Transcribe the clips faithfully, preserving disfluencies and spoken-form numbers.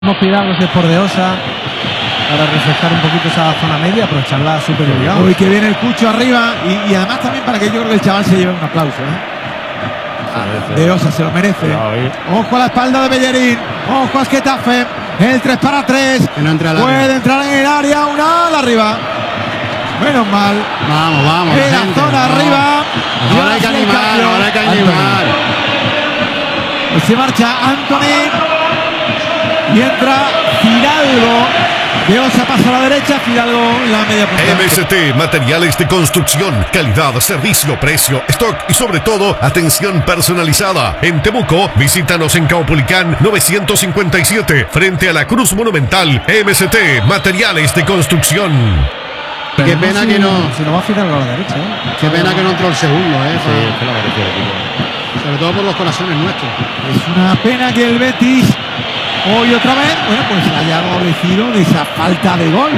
Fidalgo es por de Osa para refrescar un poquito esa zona media, aprovechar la superioridad. Uy, que viene el Cucho arriba y, y además también para que yo creo que el chaval se lleve un aplauso, ¿eh? Ah, de Osa se lo merece. Ojo a la espalda de Bellerín, ojo a Getafe, el tres para tres, que no entra puede área. entrar en el área, una ala arriba. Menos mal. Vamos, vamos. En la, la gente, zona no. arriba. Ahora hay que animar, ahora hay que animar. Y se marcha Anthony. Y entra Fidalgo. De Osa pasa a la derecha, Fidalgo en la media punta. M S T, materiales de construcción, calidad, servicio, precio, stock y sobre todo, atención personalizada. En Temuco, visítanos en Caupolicán novecientos cincuenta y siete, frente a la Cruz Monumental. M S T, materiales de construcción. Pero qué pena si, que no. Si no va a Fidalgo a la derecha, ¿eh? Qué pena que no entró el segundo, ¿eh? Sí, que la mereció el equipo. Sobre todo por los corazones nuestros. Es una pena que el Betis hoy otra vez, bueno, pues haya adolecido de esa falta de gol.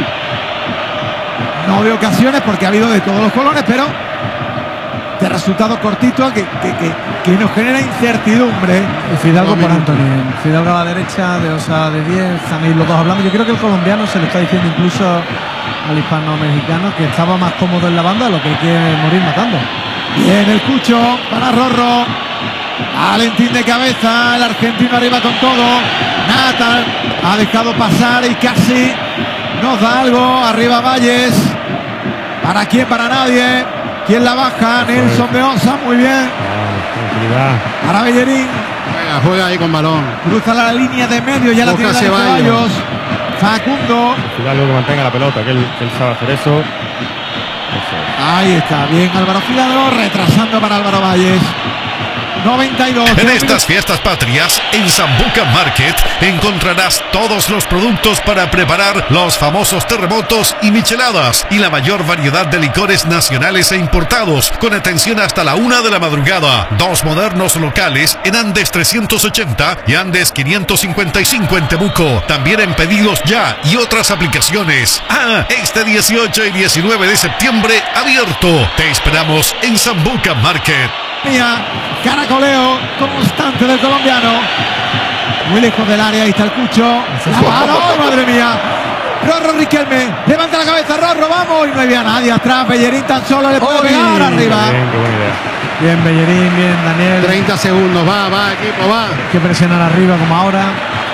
No de ocasiones porque ha habido de todos los colores, pero de resultado cortito que, que, que, que nos genera incertidumbre. Y Fidalgo por Anthony. Fidalgo a la derecha, de Osa de diez, están ahí los dos hablando. Yo creo que el colombiano se le está diciendo incluso al hispano-mexicano que estaba más cómodo en la banda, lo que hay que morir matando. Bien el Cucho para Rorro. Valentín de cabeza, el argentino arriba con todo. Nathan ha dejado pasar y casi nos da algo. Arriba Valles. ¿Para quién? Para nadie. ¿Quién la baja? Nelson de Osa, muy bien. Ah, para Bellerín. Juega, juega ahí con balón. Cruza la línea de medio, ya la tiene Ceballos. Facundo. Fidalgo que mantenga la pelota, que él, que él sabe hacer eso. eso. Ahí está, bien Álvaro Fidalgo, retrasando para Álvaro Valles. noventa y dos. En estas fiestas patrias, en Sambuca Market, encontrarás todos los productos para preparar los famosos terremotos y micheladas y la mayor variedad de licores nacionales e importados, con atención hasta la una de la madrugada. Dos modernos locales en Andes trescientos ochenta y Andes quinientos cincuenta y cinco en Temuco. También en Pedidos Ya y otras aplicaciones. Ah, este dieciocho y diecinueve de septiembre abierto. Te esperamos en Sambuca Market. Caracoleo constante del colombiano, muy lejos del área. Ahí está el Cucho, la mano, madre mía. Rorro Riquelme, levanta la cabeza Rorro, vamos, y no había nadie atrás. Bellerín tan solo le puede pegar arriba. Bien, qué buena idea. Bien Bellerín, bien Daniel. treinta segundos, va, va, equipo, va. Hay que presionar arriba como ahora.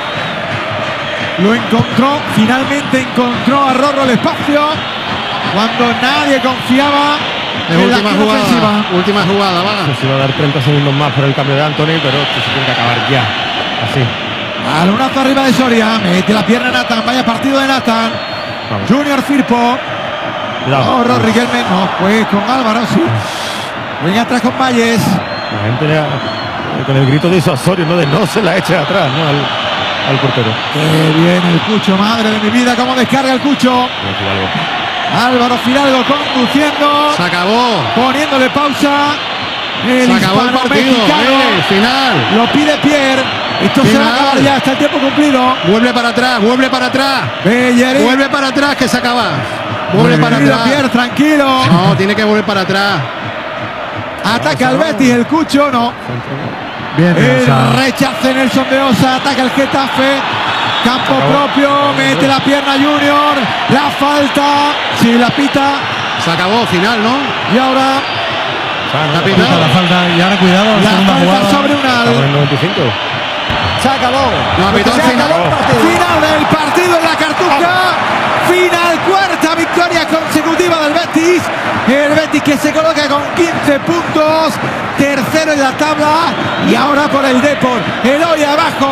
Lo encontró, finalmente encontró a Rorro el espacio cuando nadie confiaba. Es última jugada, ofensiva. última jugada, va. No sé si va a dar treinta segundos más por el cambio de Anthony, pero esto se tiene que acabar ya. Así. Balonazo arriba de Soria, mete la pierna Nathan, vaya partido de Nathan. Vamos. Junior Firpo. Cuidado. No, Riquelme, no, pues con Álvaro, sí. Venga atrás con Valles. La gente le ha, con el grito de eso a Soria, no de no se la eche atrás, ¿no? Al, al portero. Qué bien el Cucho, madre de mi vida, cómo descarga el Cucho. Álvaro Fidalgo conduciendo. Se acabó. Poniéndole pausa. El se acabó el partido. Eh, final. Lo pide Pierre. Esto final. Se va a acabar ya hasta el tiempo cumplido. Vuelve para atrás, vuelve para atrás. Bellerín. Vuelve para atrás que se acaba. Vuelve para atrás. Pierre, tranquilo. No, tiene que volver para atrás. Ataca al Betis, el Cucho, no. Bien, el rechace Nelson de Osa. Ataca el Getafe. Campo propio, mete la pierna Junior, la falta, si la pita. Se acabó, final, ¿no? Y ahora la, pita, la falta, y ahora cuidado, la falta jugada. sobre un al. noventa y cinco. Se acabó. No, pitó se final. acabó el partido. Final del partido en la Cartuja. Final, cuarta victoria consecutiva del Betis. El Betis que se coloca con quince puntos, tercero en la tabla. Y ahora por el Depor, el hoy abajo.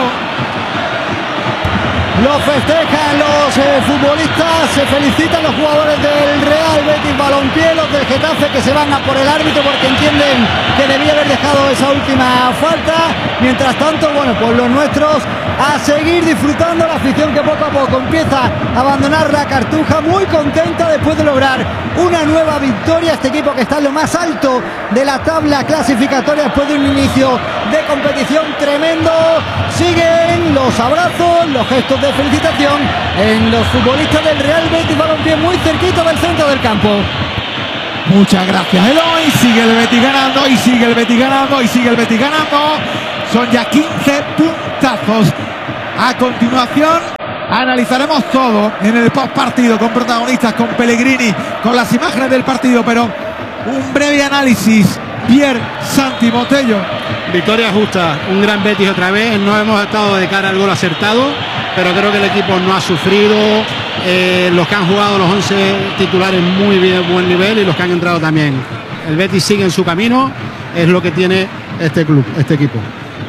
Lo festejan los eh, futbolistas, se felicitan los jugadores del Real Betis Balompié, los del Getafe que se van a por el árbitro porque entienden que debía haber dejado esa última falta. Mientras tanto, bueno, pues los nuestros a seguir disfrutando, la afición que poco a poco empieza a abandonar la Cartuja, muy contenta después de lograr una nueva victoria. Este equipo que está en lo más alto de la tabla clasificatoria después de un inicio de competición tremendo. Siguen los abrazos, los gestos de felicitación en los futbolistas del Real Betis Balompié, muy cerquita del centro del campo. Muchas gracias, Eloy. Sigue el Betis ganando, y sigue el Betis ganando, y sigue el Betis ganando. Son ya quince puntazos A continuación analizaremos todo en el post partido con protagonistas, con Pellegrini, con las imágenes del partido, pero un breve análisis. Pierre Santi Botello. Victoria justa, un gran Betis otra vez. No hemos estado de cara al gol acertado, pero creo que el equipo no ha sufrido. Eh, los que han jugado los once titulares muy bien, buen nivel, y los que han entrado también. El Betis sigue en su camino, es lo que tiene este club, este equipo.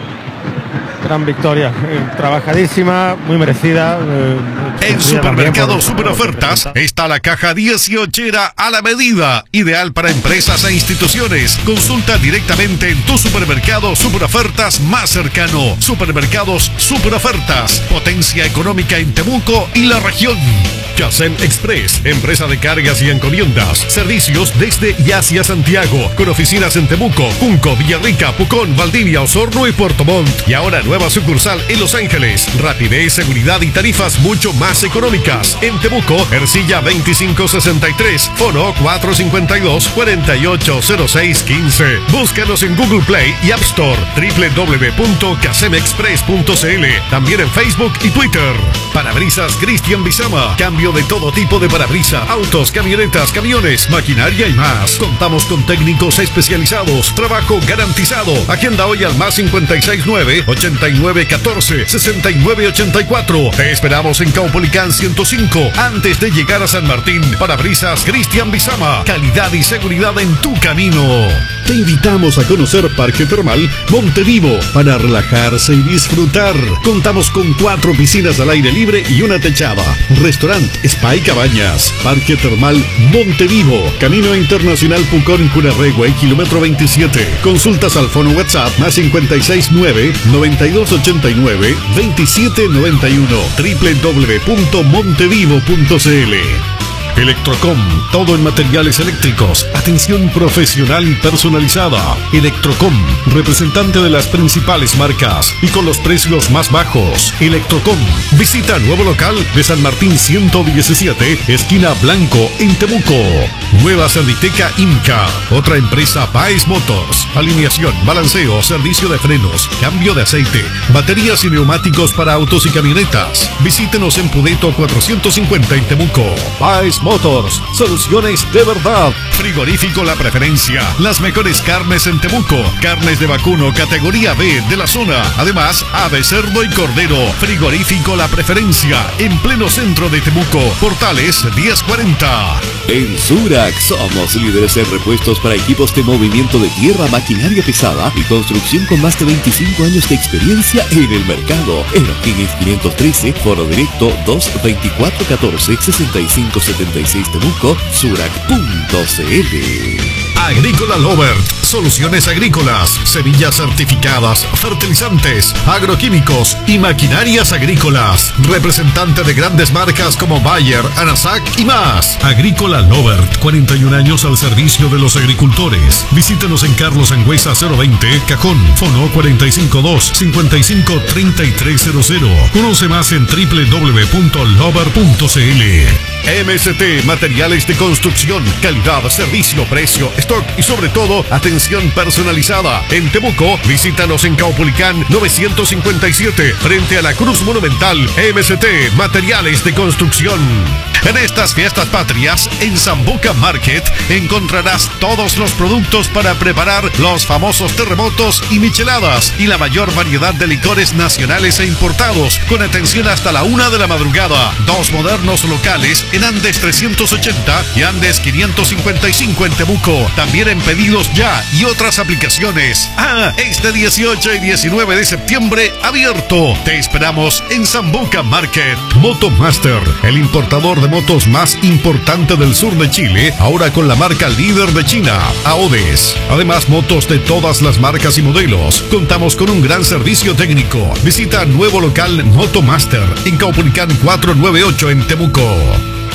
Gran victoria, eh, trabajadísima, muy merecida. Eh, En Supermercados Superofertas está la caja dieciochera a la medida, ideal para empresas e instituciones. Consulta directamente en tu supermercado Superofertas más cercano. Supermercados Superofertas, potencia económica en Temuco y la región. Casem Express, empresa de cargas y encomiendas. Servicios desde y hacia Santiago, con oficinas en Temuco, Junco, Villarrica, Pucón, Valdivia, Osorno y Puerto Montt. Y ahora nueva sucursal en Los Ángeles. Rapidez, seguridad y tarifas mucho más económicas. En Temuco, Ercilla veinticinco sesenta y tres, Fono cuatro cinco dos, cuatro ocho cero seis uno cinco. Búscanos en Google Play y App Store, doble u doble u doble u punto casem express punto c l. También en Facebook y Twitter. Parabrisas Cristian Bizama. Cambio de todo tipo de parabrisa, autos, camionetas, camiones, maquinaria y más. Contamos con técnicos especializados. Trabajo garantizado. Agenda hoy al más cinco seis nueve, ochenta y nueve catorce, sesenta y nueve ochenta y cuatro. Te esperamos en Caupolicán ciento cinco, antes de llegar a San Martín. Parabrisas Cristian Bizama. Calidad y seguridad en tu camino. Te invitamos a conocer Parque Termal Montevivo para relajarse y disfrutar. Contamos con cuatro piscinas al aire libre y una techada. Restaurante, spa y cabañas. Parque Termal Montevivo. Camino Internacional Pucón Curarregüe, kilómetro veintisiete. Consultas al fono WhatsApp más cinco seis nueve, noventa y dos ochenta y nueve, veintisiete noventa y uno. doble u doble u doble u punto montevivo punto c l. Electrocom, todo en materiales eléctricos, atención profesional y personalizada. Electrocom, representante de las principales marcas y con los precios más bajos. Electrocom, visita nuevo local de San Martín ciento diecisiete, esquina Blanco, en Temuco. Nueva Serviteca Inca, otra empresa Baez Motors, alineación, balanceo, servicio de frenos, cambio de aceite, baterías y neumáticos para autos y camionetas. Visítenos en Pudeto cuatrocientos cincuenta en Temuco. Baez Motors, soluciones de verdad. Frigorífico La Preferencia, las mejores carnes en Temuco. Carnes de vacuno categoría B de la zona. Además, ave, cerdo y cordero. Frigorífico La Preferencia, en pleno centro de Temuco. Portales diez cuarenta. En Surac somos líderes en repuestos para equipos de movimiento de tierra, maquinaria pesada y construcción con más de veinticinco años de experiencia en el mercado. En O'Higgins quinientos trece, Foro Directo dos veinticuatro catorce, sesenta y cinco setenta y seis Temuco, surac punto c l. Agrícola Lovert, soluciones agrícolas, semillas certificadas, fertilizantes, agroquímicos y maquinarias agrícolas. Representante de grandes marcas como Bayer, Anasac y más. Agrícola Lovert, cuarenta y un años al servicio de los agricultores. Visítenos en Carlos Angüesa cero veinte, Cajón, Fono cuatro cinco dos, cincuenta y cinco treinta y tres cero cero. Conoce más en doble u doble u doble u punto lovert punto c l. M S T, materiales de construcción, calidad, servicio, precio, stock y sobre todo, atención personalizada. En Temuco, visítanos en Caupolicán novecientos cincuenta y siete, frente a la Cruz Monumental. M S T, materiales de construcción. En estas fiestas patrias, en Sambuca Market, encontrarás todos los productos para preparar los famosos terremotos y micheladas y la mayor variedad de licores nacionales e importados, con atención hasta la una de la madrugada. Dos modernos locales en Andes trescientos ochenta y Andes quinientos cincuenta y cinco en Temuco. También en Pedidos Ya y otras aplicaciones. Ah, este dieciocho y diecinueve de septiembre abierto. Te esperamos en Sambuca Market. Motomaster, el importador de motos más importante del sur de Chile, ahora con la marca líder de China, Aodes. Además, motos de todas las marcas y modelos. Contamos con un gran servicio técnico. Visita nuevo local Motomaster en Caupolicán cuatrocientos noventa y ocho en Temuco.